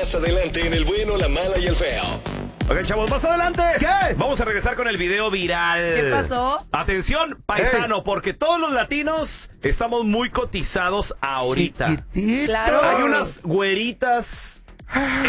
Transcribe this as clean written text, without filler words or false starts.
más adelante en El Bueno, la Mala y el Feo. Ok, chavos, más adelante. ¿Qué? Vamos a regresar con el video viral. ¿Qué pasó? Atención, paisano, porque todos los latinos estamos muy cotizados ahorita. Chiquitito. Claro. Hay unas güeritas